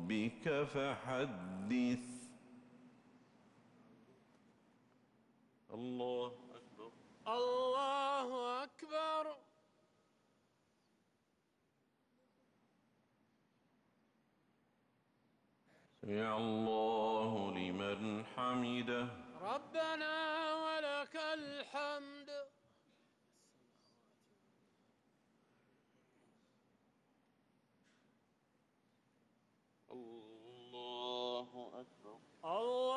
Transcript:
ربك فحدث. الله أكبر. الله أكبر. سمع الله لمن حمده. ربنا ولك الحمد. الله أكبر. الله